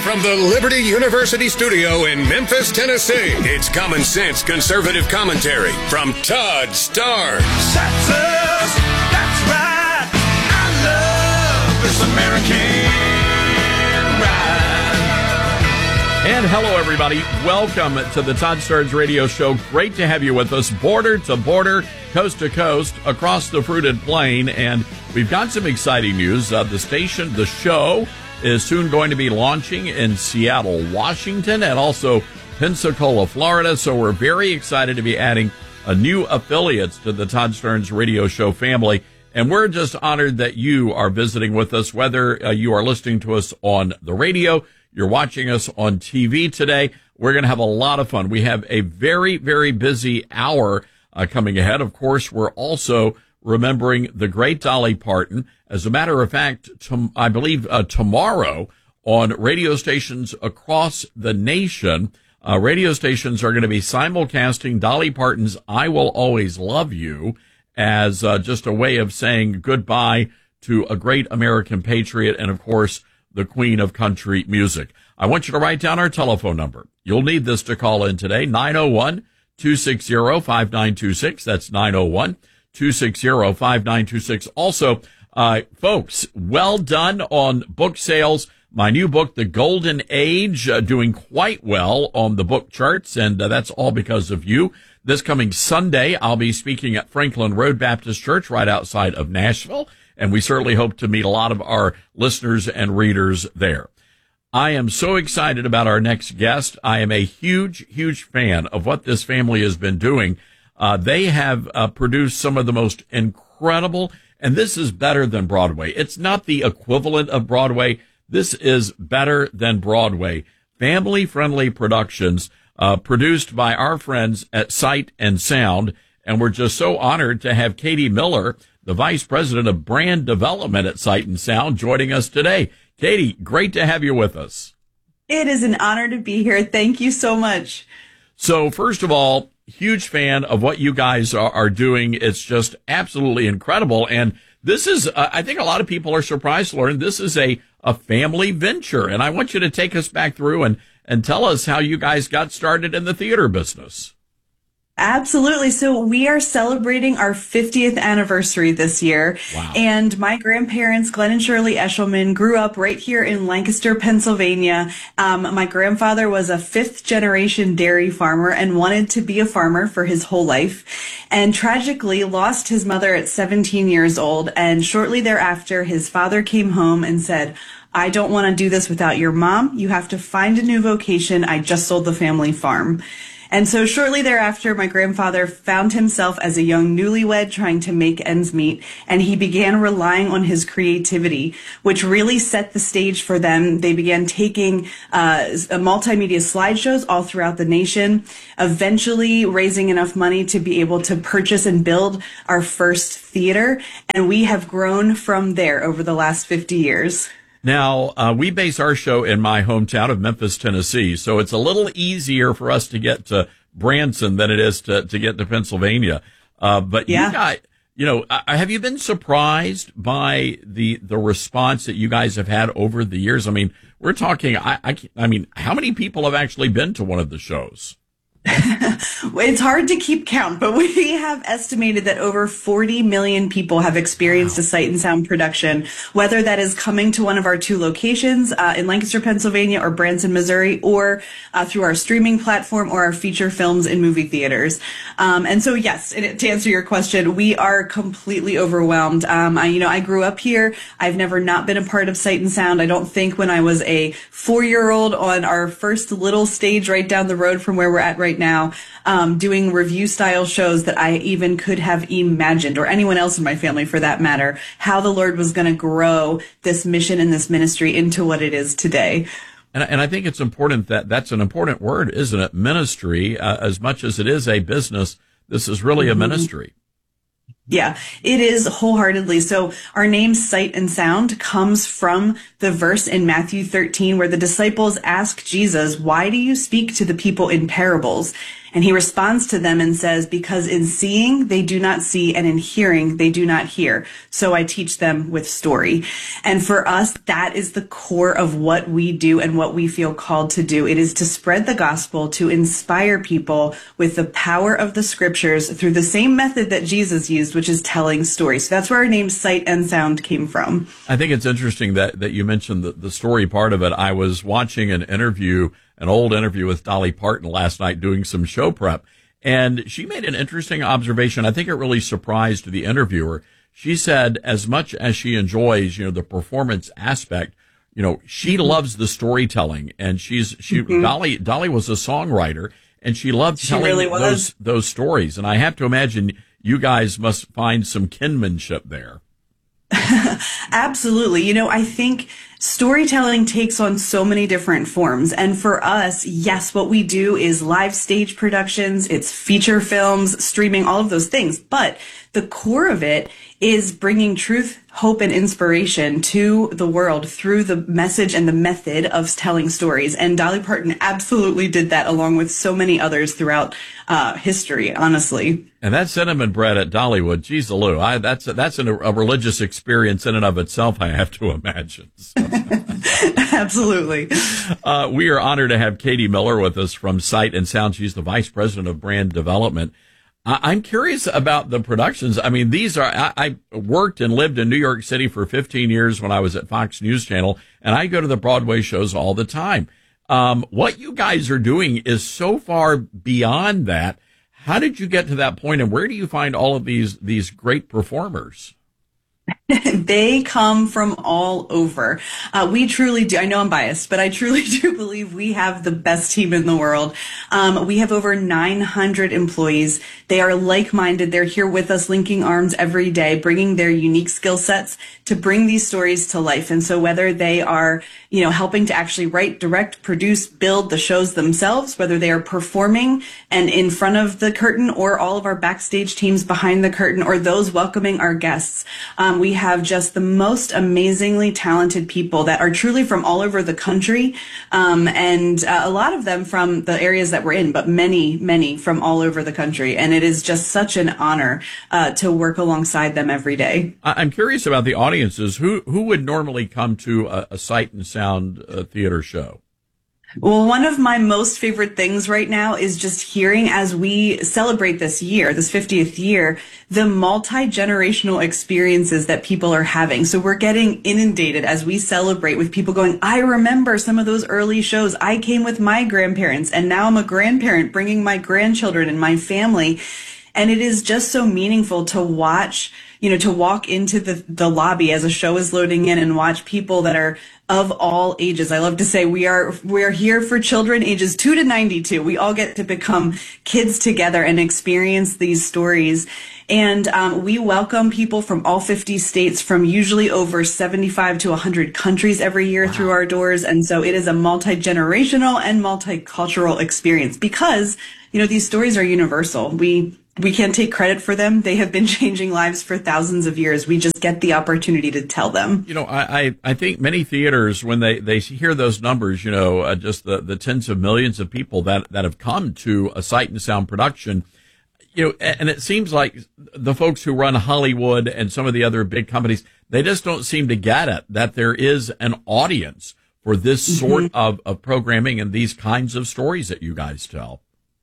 from the Liberty University studio in Memphis, Tennessee, it's Common Sense Conservative Commentary from Todd Starnes. That's us. That's right. I love this American ride. And hello, everybody. Welcome to the Todd Starnes Radio Show. Great to have you with us, border to border, coast to coast, across the fruited plain. And we've got some exciting news. The show is soon going to be launching in Seattle, Washington, and also Pensacola, Florida. So we're very excited to be adding new affiliates to the Todd Starnes Radio Show family. And we're just honored that you are visiting with us, whether you are listening to us on the radio, you're watching us on TV today. We're going to have a lot of fun. We have a very, very busy hour coming ahead. Of course, we're also remembering the great Dolly Parton. As a matter of fact, I believe tomorrow on radio stations across the nation, radio stations are going to be simulcasting Dolly Parton's I Will Always Love You as just a way of saying goodbye to a great American patriot and, of course, the queen of country music. I want you to write down our telephone number. You'll need this to call in today, 901-260-5926. That's 901-260-5926. Also, folks, well done on book sales. My new book, The Golden Age, doing quite well on the book charts, and that's all because of you. This coming Sunday, I'll be speaking at Franklin Road Baptist Church right outside of Nashville, and we certainly hope to meet a lot of our listeners and readers there. I am so excited about our next guest. I am a huge, huge fan of what this family has been doing. They have produced some of the most incredible, and this is better than Broadway. It's not the equivalent of Broadway. This is better than Broadway. Family-friendly productions produced by our friends at Sight and Sound, and we're just so honored to have Katie Miller, the Vice President of Brand Development at Sight and Sound, joining us today. Katie, great to have you with us. It is an honor to be here. Thank you so much. So, first of all, huge fan of what you guys are doing. It's just absolutely incredible. And this is, I think a lot of people are surprised to learn this is a family venture. And I want you to take us back through and tell us how you guys got started in the theater business. Absolutely. So we are celebrating our 50th anniversary this year. Wow. And my grandparents, Glenn and Shirley Eshelman, grew up right here in Lancaster, Pennsylvania. My grandfather was a fifth generation dairy farmer and wanted to be a farmer for his whole life, and tragically lost his mother at 17 years old. And shortly thereafter, his father came home and said, "I don't want to do this without your mom. You have to find a new vocation. I just sold the family farm." And so shortly thereafter, my grandfather found himself as a young newlywed trying to make ends meet, and he began relying on his creativity, which really set the stage for them. They began taking multimedia slideshows all throughout the nation, eventually raising enough money to be able to purchase and build our first theater, and we have grown from there over the last 50 years. Now, we base our show in my hometown of Memphis, Tennessee, so it's a little easier for us to get to Branson than it is to get to Pennsylvania. But yeah. You guys, have you been surprised by the response that you guys have had over the years? I mean, we're talking, I mean, how many people have actually been to one of the shows? It's hard to keep count, but we have estimated that over 40 million people have experienced a Sight and Sound production, whether that is coming to one of our two locations in Lancaster, Pennsylvania or Branson, Missouri, or through our streaming platform or our feature films in movie theaters. And so, yes, to answer your question, we are completely overwhelmed. I grew up here. I've never not been a part of Sight and Sound. I don't think when I was a 4-year-old on our first little stage right down the road from where we're at right now, doing review style shows that I even could have imagined, or anyone else in my family for that matter, how the Lord was going to grow this mission and this ministry into what it is today. And I think it's important that's an important word, isn't it? Ministry, as much as it is a business, this is really a ministry. Yeah, it is wholeheartedly. So our name, Sight and Sound, comes from the verse in Matthew 13 where the disciples ask Jesus, "Why do you speak to the people in parables?" And he responds to them and says, because in seeing, they do not see, and in hearing, they do not hear. So I teach them with story. And for us, that is the core of what we do and what we feel called to do. It is to spread the gospel, to inspire people with the power of the scriptures through the same method that Jesus used, which is telling stories. So that's where our name Sight and Sound came from. I think it's interesting that you mentioned the story part of it. I was watching an old interview with Dolly Parton last night doing some show prep, and she made an interesting observation. I think it really surprised the interviewer. She said as much as she enjoys, the performance aspect, she loves the storytelling, and Dolly was a songwriter, and she loved telling really those stories. And I have to imagine you guys must find some kinship there. Absolutely. I think storytelling takes on so many different forms. And for us, yes, what we do is live stage productions, it's feature films, streaming, all of those things. But the core of it is bringing truth, hope, and inspiration to the world through the message and the method of telling stories. And Dolly Parton absolutely did that, along with so many others throughout history, honestly. And that cinnamon bread at Dollywood, geez, Lou, that's a religious experience in and of itself, I have to imagine. So. Absolutely. We are honored to have Katie Miller with us from Sight and Sound. She's the Vice President of Brand Development. I'm curious about the productions. I mean, I worked and lived in New York City for 15 years when I was at Fox News Channel, and I go to the Broadway shows all the time. What you guys are doing is so far beyond that. How did you get to that point, and where do you find all of these great performers? They come from all over. We truly do. I know I'm biased, but I truly do believe we have the best team in the world. We have over 900 employees. They are like-minded. They're here with us, linking arms every day, bringing their unique skill sets to bring these stories to life. And so whether they are, helping to actually write, direct, produce, build the shows themselves, whether they are performing and in front of the curtain, or all of our backstage teams behind the curtain, or those welcoming our guests, we have just the most amazingly talented people that are truly from all over the country, and a lot of them from the areas that we're in, but many from all over the country. And it is just such an honor to work alongside them every day. I'm curious about the audiences. Who would normally come to a Sight and Sound theater show? Well, one of my most favorite things right now is just hearing, as we celebrate this 50th year, the multi-generational experiences that people are having. So we're getting inundated as we celebrate with people going, I remember some of those early shows. I came with my grandparents, and now I'm a grandparent bringing my grandchildren and my family. And it is just so meaningful to watch, to walk into the lobby as a show is loading in and watch people that are of all ages. I love to say we are here for children ages 2 to 92. We all get to become kids together and experience these stories. And we welcome people from all 50 states, from usually over 75 to 100 countries every year through our doors. And so it is a multi-generational and multicultural experience because, these stories are universal. We can't take credit for them. They have been changing lives for thousands of years. We just get the opportunity to tell them. I think many theaters, when they hear those numbers, just the tens of millions of people that have come to a Sight and Sound production, and it seems like the folks who run Hollywood and some of the other big companies, they just don't seem to get it, that there is an audience for this sort of programming and these kinds of stories that you guys tell.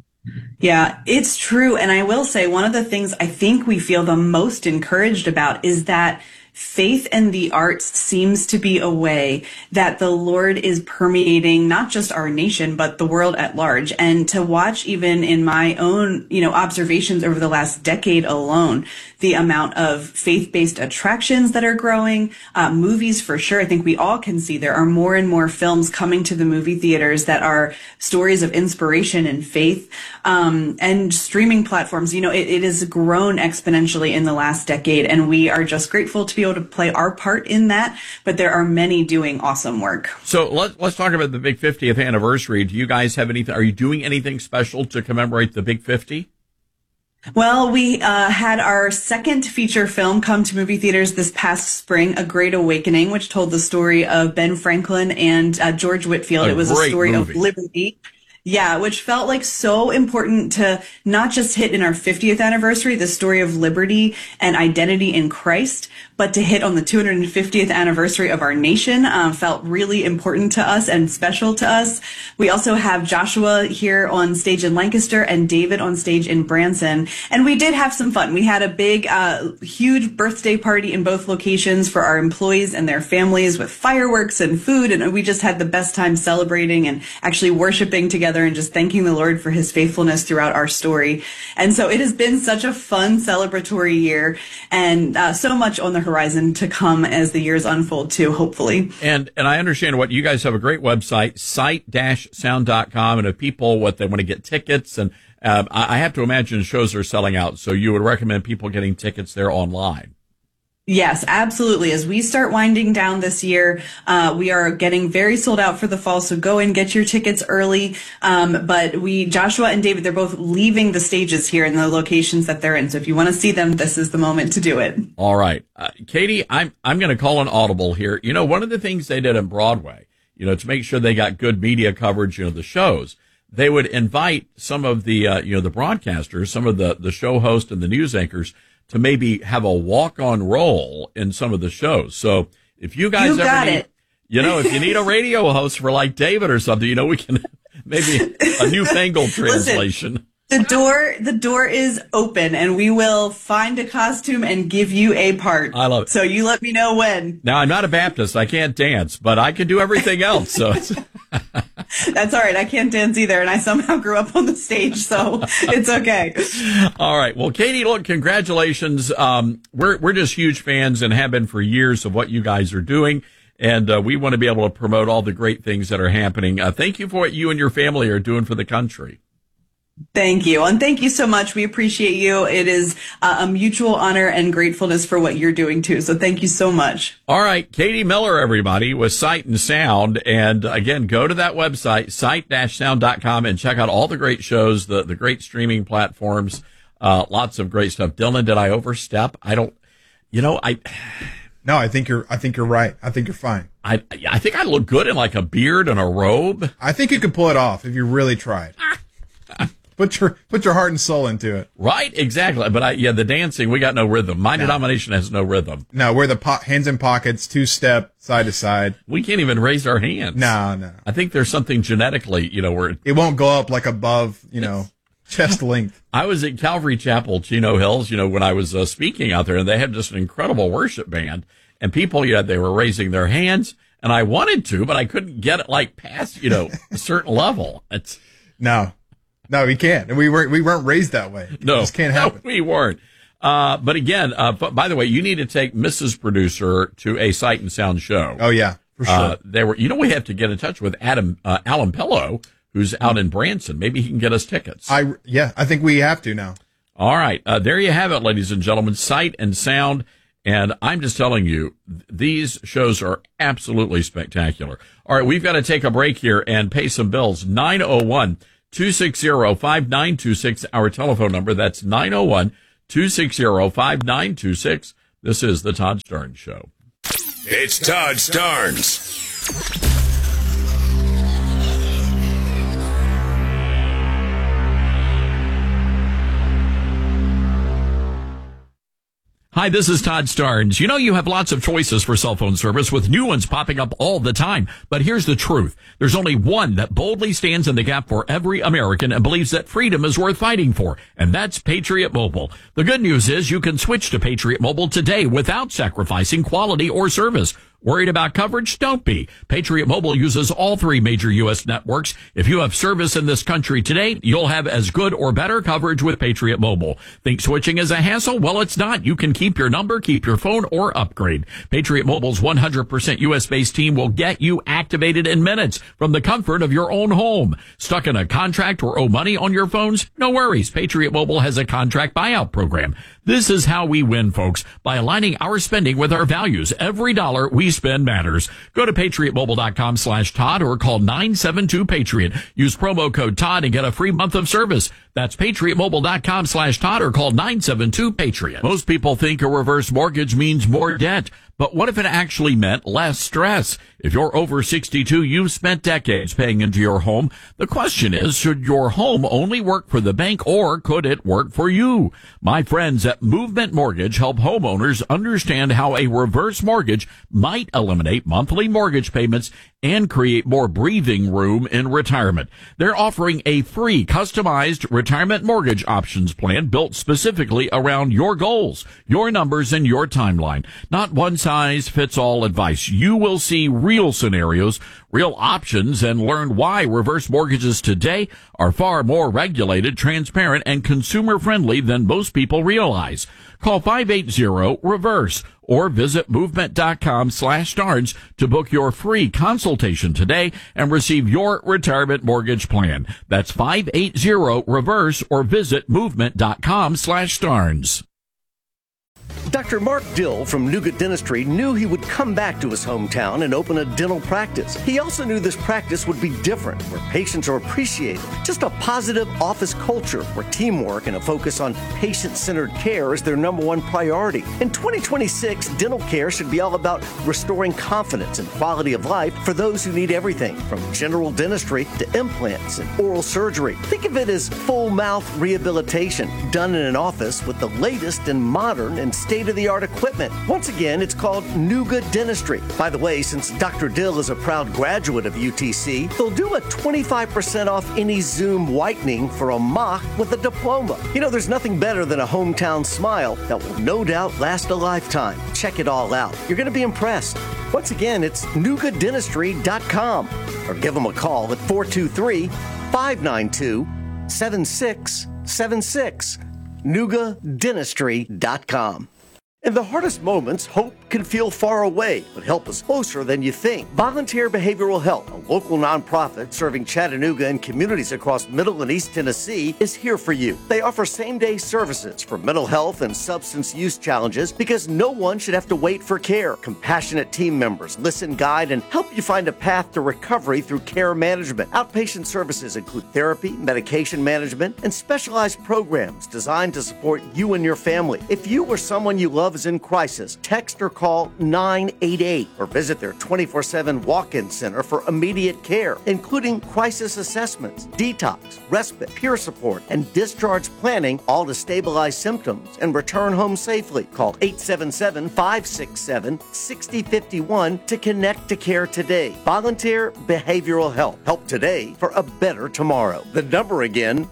Yeah, it's true. And I will say one of the things I think we feel the most encouraged about is that faith and the arts seems to be a way that the Lord is permeating not just our nation, but the world at large. And to watch, even in my own, observations over the last decade alone, the amount of faith-based attractions that are growing, movies for sure. I think we all can see there are more and more films coming to the movie theaters that are stories of inspiration and faith, and streaming platforms. It has grown exponentially in the last decade, and we are just grateful to be able to play our part in that, but there are many doing awesome work. So let's talk about the big 50th anniversary. Do you guys have anything? Are you doing anything special to commemorate the big 50? Well, we had our second feature film come to movie theaters this past spring, A Great Awakening, which told the story of Ben Franklin and George Whitefield. It was a story of liberty. Yeah, which felt like so important to not just hit in our 50th anniversary, the story of liberty and identity in Christ, but to hit on the 250th anniversary of our nation felt really important to us and special to us. We also have Joshua here on stage in Lancaster and David on stage in Branson. And we did have some fun. We had a big, huge birthday party in both locations for our employees and their families with fireworks and food. And we just had the best time celebrating and actually worshiping together and just thanking the Lord for his faithfulness throughout our story. And so it has been such a fun celebratory year and so much on the horizon to come as the years unfold too, hopefully. And I understand what you guys have a great website, sight-sound.com. And if people, they want to get tickets, and I have to imagine shows are selling out. So you would recommend people getting tickets there online. Yes, absolutely. As we start winding down this year, we are getting very sold out for the fall. So go and get your tickets early. But Joshua and David, they're both leaving the stages here in the locations that they're in. So if you want to see them, this is the moment to do it. All right. Katie, I'm going to call an audible here. You know, one of the things they did in Broadway, to make sure they got good media coverage, the shows, they would invite some of the, the broadcasters, some of the show hosts and the news anchors to maybe have a walk-on role in some of the shows. So if you guys if you need a radio host for like David or something, we can maybe a newfangled translation. Listen, the door is open, and we will find a costume and give you a part. I love it. So you let me know when. Now, I'm not a Baptist. I can't dance, but I can do everything else. So that's all right. I can't dance either, and I somehow grew up on the stage, so it's okay. All right. Well, Katie, look, congratulations. We're just huge fans and have been for years of what you guys are doing, and we want to be able to promote all the great things that are happening. Thank you for what you and your family are doing for the country. Thank you. And thank you so much. We appreciate you. It is a mutual honor and gratefulness for what you're doing too. So thank you so much. All right. Katie Miller, everybody, with Sight and Sound. And again, go to that website, sight-sound.com, and check out all the great shows, the great streaming platforms, lots of great stuff. Dylan, did I overstep? No, I think you're right. I think you're fine. I think I look good in like a beard and a robe. I think you could pull it off if you really tried. Put your heart and soul into it. Right, exactly. But the dancing, we got no rhythm. My denomination has no rhythm. No, we're the hands in pockets, 2-step, side to side. We can't even raise our hands. No. I think there's something genetically, where it won't go up like above, chest length. I was at Calvary Chapel, Chino Hills, when I was speaking out there, and they had just an incredible worship band, and people, they were raising their hands, and I wanted to, but I couldn't get it past, a certain level. No, we can't. And we weren't raised that way. No, it just can't happen. No, we weren't. But again, by the way, you need to take Mrs. Producer to a Sight and Sound show. Oh yeah, for sure. We have to get in touch with Alan Pello, who's out in Branson. Maybe he can get us tickets. I think we have to now. All right. There you have it, ladies and gentlemen. Sight and Sound. And I'm just telling you, these shows are absolutely spectacular. All right. We've got to take a break here and pay some bills. 901-260-5926, our telephone number. That's 901-260-5926. This is the Todd Starnes Show. It's Todd Starnes. Hi, this is Todd Starnes. You have lots of choices for cell phone service with new ones popping up all the time. But here's the truth. There's only one that boldly stands in the gap for every American and believes that freedom is worth fighting for. And that's Patriot Mobile. The good news is you can switch to Patriot Mobile today without sacrificing quality or service. Worried about coverage? Don't be. Patriot Mobile uses all three major U.S. networks. If you have service in this country today, you'll have as good or better coverage with Patriot Mobile. Think switching is a hassle? Well, it's not. You can keep your number, keep your phone, or upgrade. Patriot Mobile's 100% U.S.-based team will get you activated in minutes from the comfort of your own home. Stuck in a contract or owe money on your phones? No worries. Patriot Mobile has a contract buyout program. This is how we win, folks, by aligning our spending with our values. Every dollar we spend matters. Go to patriotmobile.com/Todd or call 972-PATRIOT. Use promo code Todd and get a free month of service. That's patriotmobile.com/Todd or call 972-PATRIOT. Most people think a reverse mortgage means more debt, but what if it actually meant less stress? If you're over 62, you've spent decades paying into your home. The question is, should your home only work for the bank or could it work for you? My friends at Movement Mortgage help homeowners understand how a reverse mortgage might eliminate monthly mortgage payments and create more breathing room in retirement. They're offering a free customized retirement mortgage options plan built specifically around your goals, your numbers, and your timeline. Not one size fits all advice. You will see real scenarios, real options, and learn why reverse mortgages today are far more regulated, transparent, and consumer friendly than most people realize. Call 580-REVERSE or visit movement.com/Starnes to book your free consultation today and receive your retirement mortgage plan. That's 580-REVERSE or visit movement.com/Starnes. Dr. Mark Dill from Nuga Dentistry knew he would come back to his hometown and open a dental practice. He also knew this practice would be different, where patients are appreciated. Just a positive office culture where teamwork and a focus on patient-centered care is their number one priority. In 2026, dental care should be all about restoring confidence and quality of life for those who need everything from general dentistry to implants and oral surgery. Think of it as full mouth rehabilitation done in an office with the latest and modern and state-of-the-art equipment. Once again, it's called Nuga Dentistry. By the way, since Dr. Dill is a proud graduate of UTC, they'll do a 25% off any Zoom whitening for a mock with a diploma. You know, there's nothing better than a hometown smile that will no doubt last a lifetime. Check it all out. You're going to be impressed. Once again, it's NugaDentistry.com or give them a call at 423-592-7676. NugaDentistry.com. In the hardest moments, hope can feel far away, but help is closer than you think. Volunteer Behavioral Health, a local nonprofit serving Chattanooga and communities across Middle and East Tennessee, is here for you. They offer same-day services for mental health and substance use challenges because no one should have to wait for care. Compassionate team members listen, guide, and help you find a path to recovery through care management. Outpatient services include therapy, medication management, and specialized programs designed to support you and your family. If you or someone you love is in crisis, text or call 988 or visit their 24/7 walk-in center for immediate care, including crisis assessments, detox, respite, peer support, and discharge planning, all to stabilize symptoms and return home safely. Call 877-567-6051 to connect to care today. Volunteer Behavioral Health. Help today for a better tomorrow. The number again,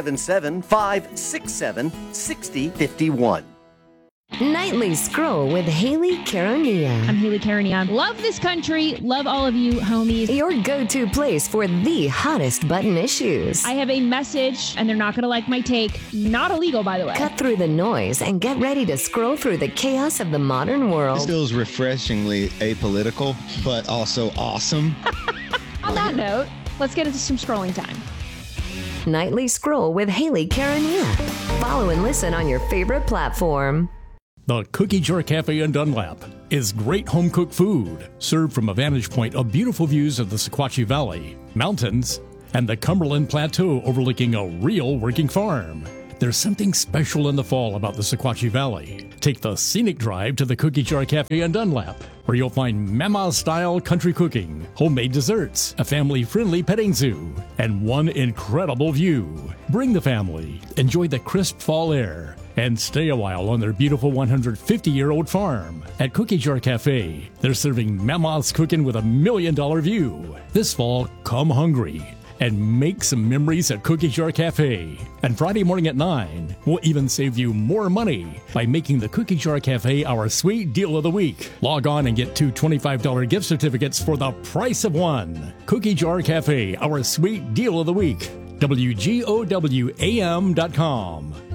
877-567-6051. Nightly Scroll with Haley Caronia. I'm Haley Caronia. Love this country. Love all of you, homies. Your go-to place for the hottest button issues. I have a message, and they're not going to like my take. Not illegal, by the way. Cut through the noise and get ready to scroll through the chaos of the modern world. This feels refreshingly apolitical, but also awesome. On that note, let's get into some scrolling time. Nightly Scroll with Haley Caronia. Follow and listen on your favorite platform. The Cookie Jar Cafe in Dunlap is great home-cooked food, served from a vantage point of beautiful views of the Sequatchie Valley, mountains, and the Cumberland Plateau overlooking a real working farm. There's something special in the fall about the Sequatchie Valley. Take the scenic drive to the Cookie Jar Cafe in Dunlap, where you'll find Mama-style country cooking, homemade desserts, a family-friendly petting zoo, and one incredible view. Bring the family, enjoy the crisp fall air, and stay a while on their beautiful 150-year-old farm. At Cookie Jar Cafe, they're serving Mama's cooking with $1 million view. This fall, come hungry and make some memories at Cookie Jar Cafe. And Friday morning at 9, we'll even save you more money by making the Cookie Jar Cafe our sweet deal of the week. Log on and get 2 $25 gift certificates for the price of one. Cookie Jar Cafe, our sweet deal of the week. WGOWAM.com.